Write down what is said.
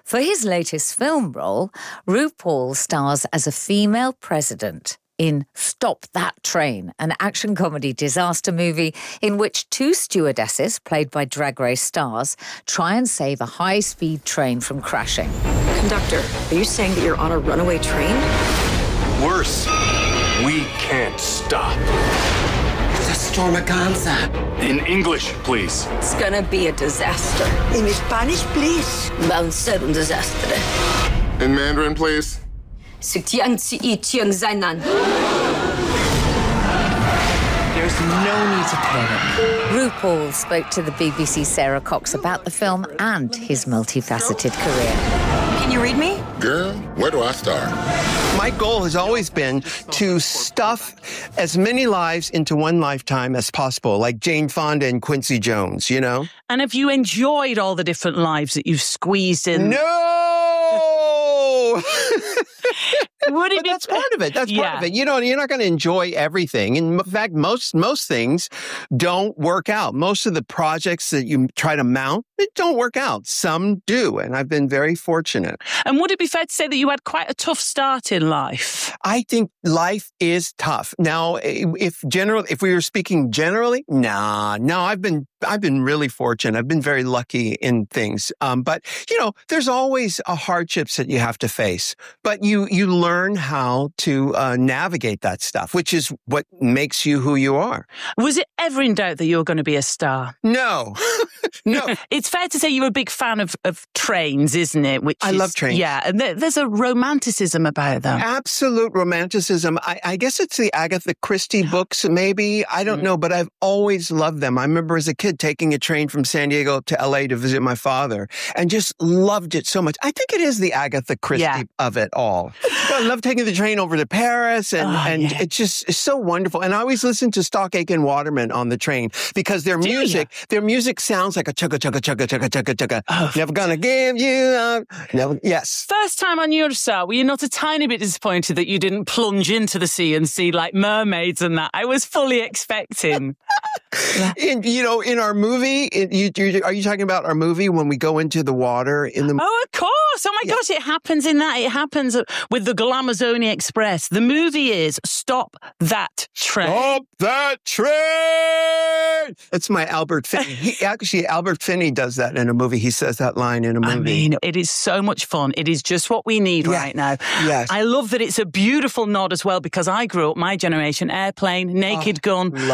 For his latest film role, RuPaul stars as a female president in Stop That Train, an action comedy disaster movie in which two stewardesses, played by Drag Race stars, try and save a high-speed train from crashing. Conductor, are you saying that you're on a runaway train? Worse, we can't stop. The Stormaganza. In English, please. It's gonna be a disaster. In Spanish, please. Va a ser un desastre. In Mandarin, please. There's no need to panic. RuPaul spoke to the BBC's Sarah Cox about the film and his multifaceted career. Can you read me? Girl, where do I start? My goal has always been to stuff as many lives into one lifetime as possible, like Jane Fonda and Quincy Jones, you know? And have you enjoyed all the different lives that you've squeezed in? No! Would it But be... that's part of it. That's part of it. You know, you're not going to enjoy everything. In fact, most things don't work out. Most of the projects that you try to mount, it don't work out. Some do, and I've been very fortunate. And would it be fair to say that you had quite a tough start in life? I think life is tough. Now, if we were speaking generally, no, I've been really fortunate. I've been very lucky in things. But you know, there's always hardships that you have to face. But you learn how to navigate that stuff, which is what makes you who you are. Was it ever in doubt that you were going to be a star? No, no. It's fair to say you're a big fan of trains, isn't it? I love trains. Yeah, and there's a romanticism about them. Absolute romanticism. I guess it's the Agatha Christie books, maybe. I don't know, but I've always loved them. I remember as a kid taking a train from San Diego to LA to visit my father and just loved it so much. I think it is the Agatha Christie of it all. I love taking the train over to Paris and it's it's so wonderful. And I always listen to Stock Aitken Waterman on the train because their music sounds like a chugga chugga chugga chugga chugga chugga. Never gonna give you up. Never, yes. First time on your star, were you not a tiny bit disappointed that you didn't plunge into the sea and see like mermaids and that? I was fully expecting. In our movie, are you talking about our movie when we go into the water in the? Oh, of course! Oh my gosh, it happens in that. It happens with the Glamazoni Express. The movie is Stop That Train. Stop that train! It's my Albert Finney. Albert Finney does that in a movie. He says that line in a movie. I mean, it is so much fun. It is just what we need right now. Yes. I love that it's a beautiful nod as well because I grew up, my generation, Airplane, Naked Gun.